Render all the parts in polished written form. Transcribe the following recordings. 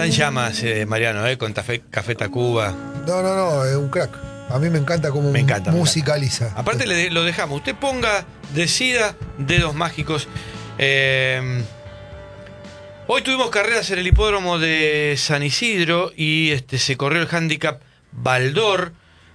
en llamas, Mariano, con Café Tacuba. No, es un crack. A mí me encanta cómo musicaliza. Aparte lo dejamos. Usted decida, dedos mágicos. Hoy tuvimos carreras en el hipódromo de San Isidro y se corrió el handicap Baldor,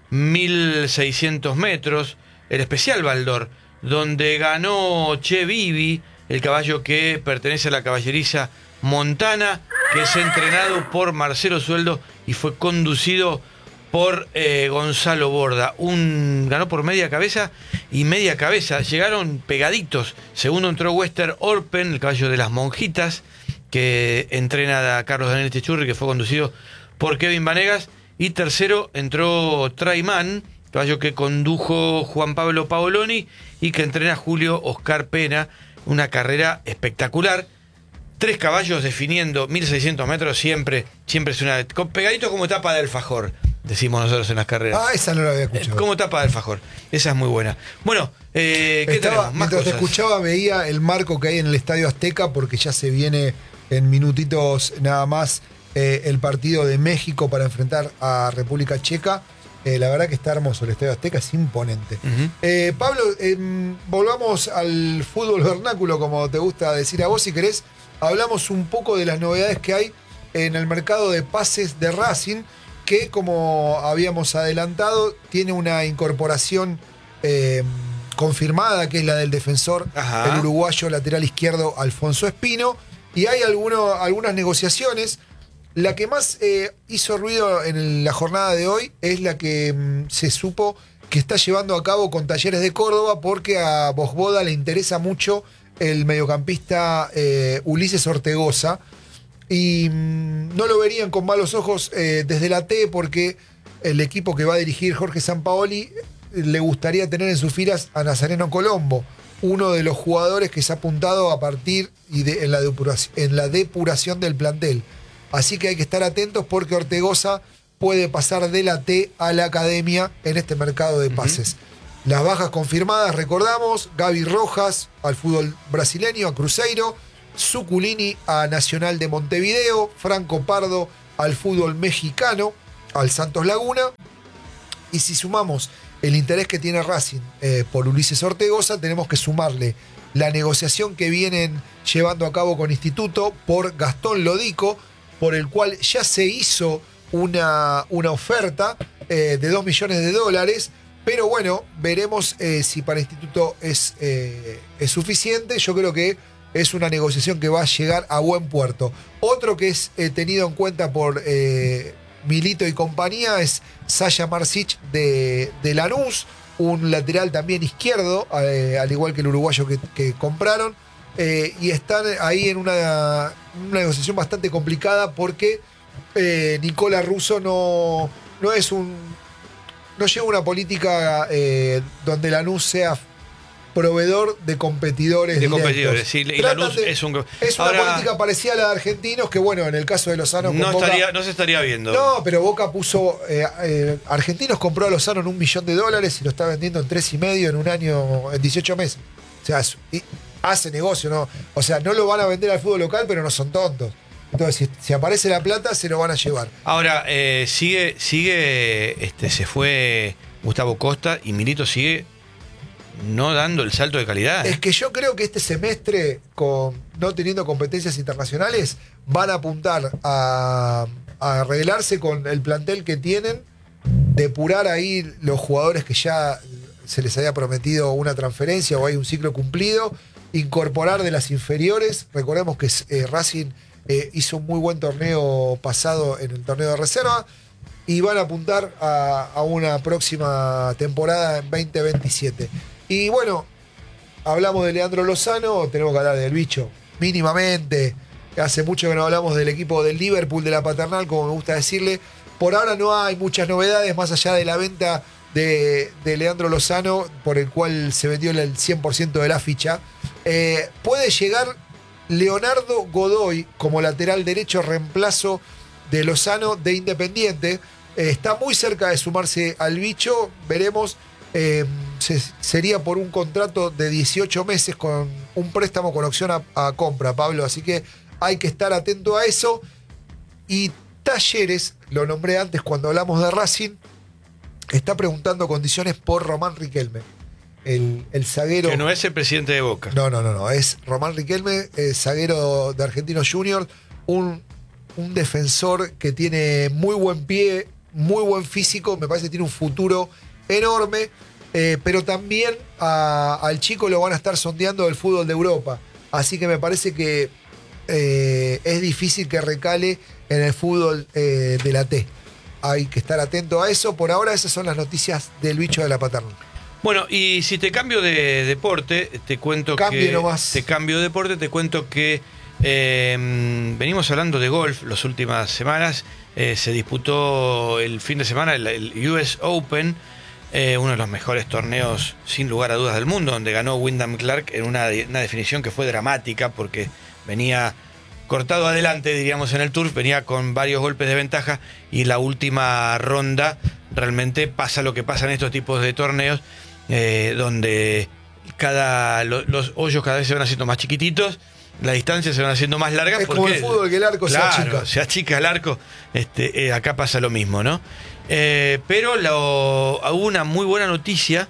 1600 metros, el especial Baldor, donde ganó Che Vivi, el caballo que pertenece a la caballeriza Montana, que es entrenado por Marcelo Sueldo y fue conducido por Gonzalo Borda. Ganó por media cabeza y media cabeza. Llegaron pegaditos. Segundo entró Wester Orpen, el caballo de las monjitas, que entrena a Carlos Daniel Techurri, que fue conducido por Kevin Vanegas. Y tercero entró Traiman, caballo que condujo Juan Pablo Paoloni y que entrena Julio Oscar Pena. Una carrera espectacular. 3 caballos definiendo 1600 metros, siempre es una... Pegadito como tapa de alfajor, decimos nosotros en las carreras. Esa no la había escuchado. Como tapa de alfajor. Esa es muy buena. Bueno, ¿qué tenemos? Más mientras cosas. Te escuchaba, veía el marco que hay en el Estadio Azteca, porque ya se viene en minutitos nada más el partido de México para enfrentar a República Checa. La verdad que está hermoso el Estadio Azteca, es imponente. Pablo, volvamos al fútbol vernáculo, como te gusta decir a vos, si querés. Hablamos un poco de las novedades que hay en el mercado de pases de Racing, que como habíamos adelantado, tiene una incorporación confirmada, que es la del defensor, el uruguayo lateral izquierdo Alfonso Espino, y hay algunas negociaciones. La que más hizo ruido en la jornada de hoy es la que se supo que está llevando a cabo con Talleres de Córdoba, porque a Vosboda le interesa mucho el mediocampista Ulises Ortegoza, y no lo verían con malos ojos desde la T, porque el equipo que va a dirigir Jorge Sampaoli le gustaría tener en sus filas a Nazareno Colombo, uno de los jugadores que se ha apuntado a partir en la depuración del plantel. Así que hay que estar atentos, porque Ortegoza puede pasar de la T a la academia en este mercado de pases. Las bajas confirmadas, recordamos: Gaby Rojas al fútbol brasileño, a Cruzeiro; Zuculini a Nacional de Montevideo; Franco Pardo al fútbol mexicano, al Santos Laguna. Y si sumamos el interés que tiene Racing por Ulises Ortegoza, tenemos que sumarle la negociación que vienen llevando a cabo con Instituto por Gastón Lodico, por el cual ya se hizo una oferta de $2 millones. Pero bueno, veremos si para Instituto es suficiente. Yo creo que es una negociación que va a llegar a buen puerto. Otro que es tenido en cuenta por Milito y compañía es Sasha Marsic de Lanús, un lateral también izquierdo, al igual que el uruguayo que compraron. Y están ahí en una negociación bastante complicada, porque Nicola Russo no lleva una política donde Lanús sea proveedor de competidores. De competidores, sí. Y Lanús es una política parecida a la de Argentinos, que bueno, en el caso de Lozano no se estaría viendo. No, pero Boca puso... Argentinos compró a Lozano en $1 millón y lo está vendiendo en 3,5 en un año, en 18 meses. O sea, hace negocio, ¿no? O sea, no lo van a vender al fútbol local, pero no son tontos. Entonces, si aparece la plata, se lo van a llevar. Ahora, se fue Gustavo Costa y Milito sigue no dando el salto de calidad. Es que yo creo que este semestre, no teniendo competencias internacionales, van a apuntar a arreglarse con el plantel que tienen, depurar ahí los jugadores que ya se les había prometido una transferencia o hay un ciclo cumplido, incorporar de las inferiores. Recordemos que Racing hizo un muy buen torneo pasado en el torneo de reserva, y van a apuntar a una próxima temporada en 2027. Y bueno, hablamos de Leandro Lozano, tenemos que hablar del bicho, mínimamente. Hace mucho que no hablamos del equipo del Liverpool, de la Paternal, como me gusta decirle. Por ahora no hay muchas novedades, más allá de la venta de Leandro Lozano, por el cual se vendió el 100% de la ficha. Puede llegar Leonardo Godoy como lateral derecho, reemplazo de Lozano de Independiente. Está muy cerca de sumarse al bicho, veremos. Sería por un contrato de 18 meses con un préstamo con opción a compra, Pablo. Así que hay que estar atento a eso. Y Talleres, lo nombré antes cuando hablamos de Racing, está preguntando condiciones por Román Riquelme. El zaguero. Que no es el presidente de Boca. No. Es Román Riquelme, zaguero de Argentinos Juniors, un defensor que tiene muy buen pie, muy buen físico, me parece que tiene un futuro enorme, pero también al chico lo van a estar sondeando del fútbol de Europa. Así que me parece que es difícil que recale en el fútbol de la T. Hay que estar atento a eso. Por ahora esas son las noticias del bicho de la Paterna. Bueno, y si te cambio de deporte, te cuento Te cambio de deporte, te cuento que venimos hablando de golf las últimas semanas. Se disputó el fin de semana el US Open, uno de los mejores torneos sin lugar a dudas del mundo, donde ganó Wyndham Clark en una definición que fue dramática porque venía cortado adelante, diríamos, en el Tour, venía con varios golpes de ventaja y la última ronda realmente pasa lo que pasa en estos tipos de torneos, donde los hoyos cada vez se van haciendo más chiquititos, las distancias se van haciendo más largas. Es como el fútbol, que el arco se achica el arco. Acá pasa lo mismo, ¿no? Pero hubo una muy buena noticia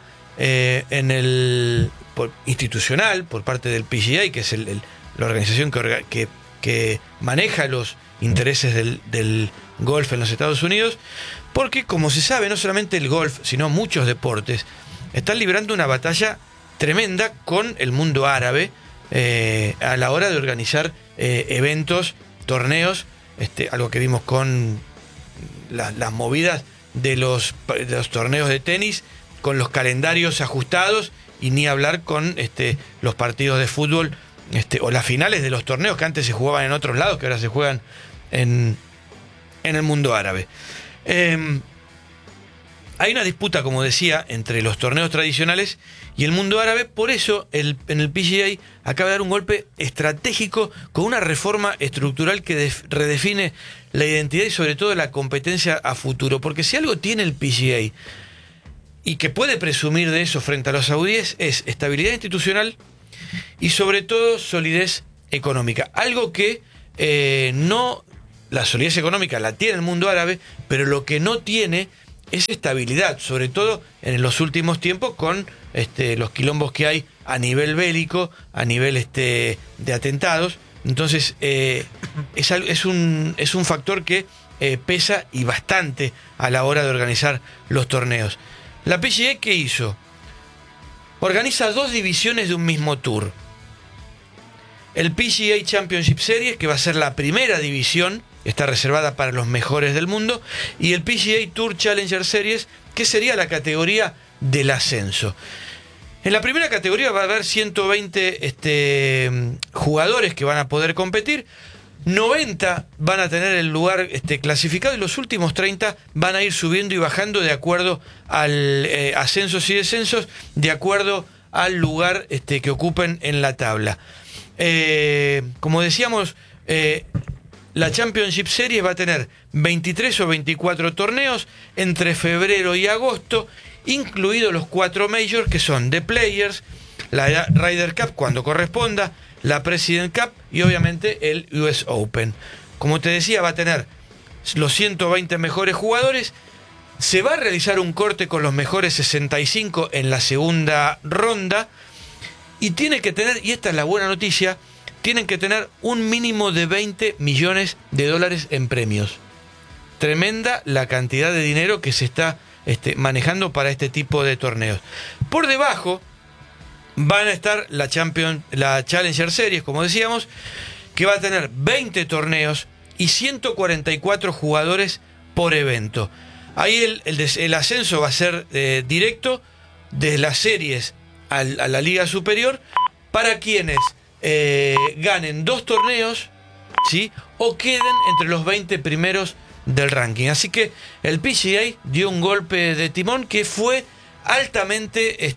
institucional por parte del PGA, que es la organización que maneja los intereses del golf en los Estados Unidos, porque, como se sabe, no solamente el golf, sino muchos deportes están librando una batalla tremenda con el mundo árabe a la hora de organizar eventos, torneos, algo que vimos con las movidas de los torneos de tenis, con los calendarios ajustados, y ni hablar con los partidos de fútbol o las finales de los torneos que antes se jugaban en otros lados, que ahora se juegan en el mundo árabe. Hay una disputa, como decía, entre los torneos tradicionales y el mundo árabe. Por eso en el PGA acaba de dar un golpe estratégico con una reforma estructural que redefine la identidad y sobre todo la competencia a futuro. Porque si algo tiene el PGA y que puede presumir de eso frente a los saudíes, es estabilidad institucional y sobre todo solidez económica. Algo que la solidez económica la tiene el mundo árabe, pero lo que no tiene es estabilidad, sobre todo en los últimos tiempos con los quilombos que hay a nivel bélico, a nivel de atentados. Entonces es un factor que pesa y bastante a la hora de organizar los torneos. La PGA, ¿qué hizo? Organiza 2 divisiones de un mismo tour. El PGA Championship Series, que va a ser la primera división, está reservada para los mejores del mundo, y el PGA Tour Challenger Series, que sería la categoría del ascenso. En la primera categoría va a haber 120 jugadores que van a poder competir, 90 van a tener el lugar clasificado y los últimos 30 van a ir subiendo y bajando de acuerdo al ascensos y descensos, de acuerdo al lugar que ocupen en la tabla. Como decíamos, la Championship Series va a tener 23 o 24 torneos entre febrero y agosto, incluidos los 4 majors que son The Players, la Ryder Cup cuando corresponda, la President Cup y obviamente el US Open. Como te decía, va a tener los 120 mejores jugadores. Se va a realizar un corte con los mejores 65 en la segunda ronda y tiene que tener, y esta es la buena noticia, tienen que tener un mínimo de $20 millones en premios. Tremenda la cantidad de dinero que se está manejando para este tipo de torneos. Por debajo van a estar la Challenger Series, como decíamos, que va a tener 20 torneos y 144 jugadores por evento. Ahí el ascenso va a ser directo desde las series a la Liga Superior para quienes ganen 2 torneos, ¿sí?, o queden entre los 20 primeros del ranking. Así que el PGA dio un golpe de timón que fue altamente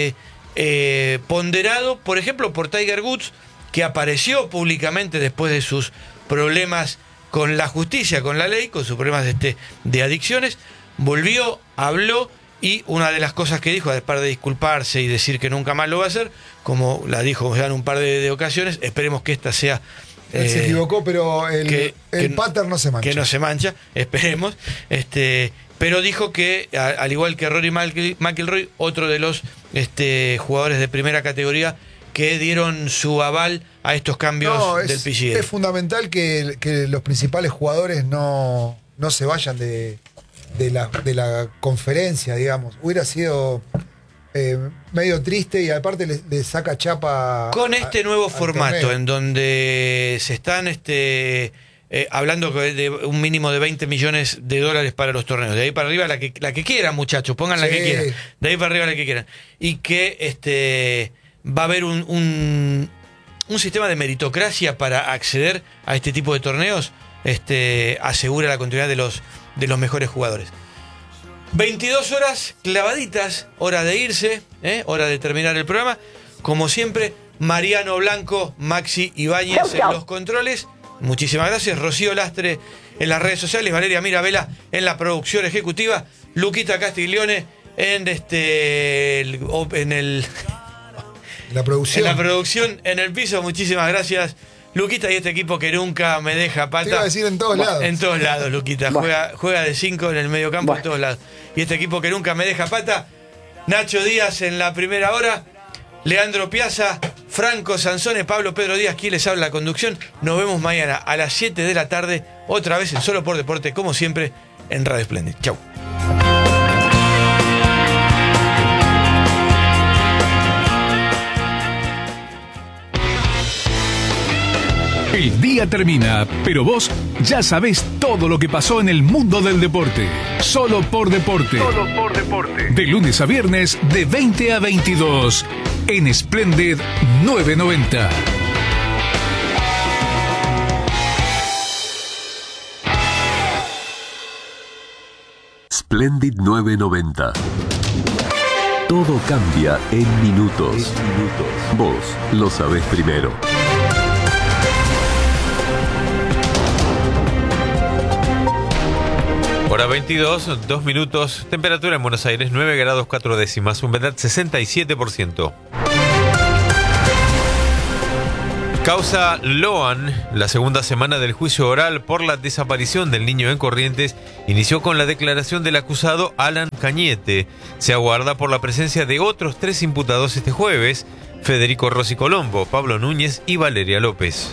ponderado, por ejemplo, por Tiger Woods, que apareció públicamente después de sus problemas con la justicia, con la ley, con sus problemas de adicciones. Volvió, habló, y una de las cosas que dijo, además de disculparse y decir que nunca más lo va a hacer, como la dijo ya en un par de ocasiones, esperemos que esta sea Él se equivocó, pero el pattern no se mancha. Que no se mancha, esperemos. Pero dijo que, al igual que Rory McIlroy, otro de los jugadores de primera categoría que dieron su aval a estos cambios del PGA. Es fundamental que los principales jugadores no se vayan de la conferencia, digamos. Hubiera sido medio triste y aparte le saca chapa con nuevo formato torneo. En donde se están hablando de un mínimo de $20 millones para los torneos. De ahí para arriba la que quieran, muchachos, pongan la que quieran. De ahí para arriba la que quieran. Y que va a haber un sistema de meritocracia para acceder a este tipo de torneos. Asegura la continuidad de los mejores jugadores. 22 horas clavaditas, hora de irse, hora de terminar el programa. Como siempre, Mariano Blanco, Maxi Ibáñez en los controles. Muchísimas gracias. Rocío Lastre en las redes sociales, Valeria Mirabella en la producción ejecutiva, Luquita Castiglione en la producción, en el piso. Muchísimas gracias, Luquita, y este equipo que nunca me deja pata. Te iba a decir en todos lados. En todos lados, Luquita. Juega de 5 en el medio campo, en todos lados. Y este equipo que nunca me deja pata. Nacho Díaz en la primera hora, Leandro Piazza, Franco Sansone, Pablo Pedro Díaz, quien les habla la conducción. Nos vemos mañana a las 7 de la tarde, otra vez en Solo por Deporte, como siempre, en Radio Splendid. Chau. El día termina, pero vos ya sabés todo lo que pasó en el mundo del deporte. Solo por Deporte. Solo por Deporte. De lunes a viernes, de 20 a 22. En Splendid 990. Splendid 990. Todo cambia en minutos. Vos lo sabés primero. Hora 22, 2 minutos, temperatura en Buenos Aires 9 grados 4 décimas, humedad 67%. Causa Loan, la segunda semana del juicio oral por la desaparición del niño en Corrientes, inició con la declaración del acusado Alan Cañete. Se aguarda por la presencia de otros 3 imputados este jueves, Federico Rossi Colombo, Pablo Núñez y Valeria López.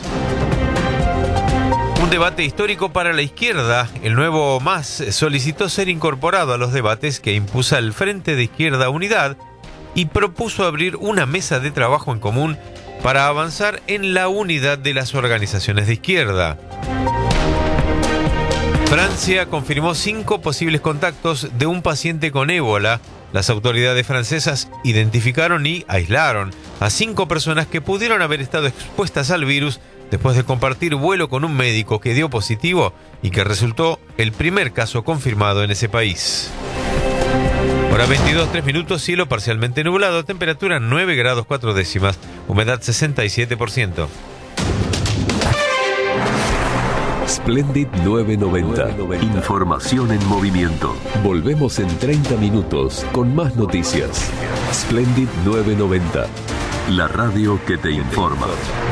Un debate histórico para la izquierda. El nuevo MAS solicitó ser incorporado a los debates que impulsa el Frente de Izquierda Unidad y propuso abrir una mesa de trabajo en común para avanzar en la unidad de las organizaciones de izquierda. Francia confirmó 5 posibles contactos de un paciente con ébola. Las autoridades francesas identificaron y aislaron a 5 personas que pudieron haber estado expuestas al virus después de compartir vuelo con un médico que dio positivo y que resultó el primer caso confirmado en ese país. Hora 22, 3 minutos, cielo parcialmente nublado, temperatura 9 grados 4 décimas, humedad 67%. Splendid 990. Información en movimiento. Volvemos en 30 minutos con más noticias. Splendid 990. La radio que te informa.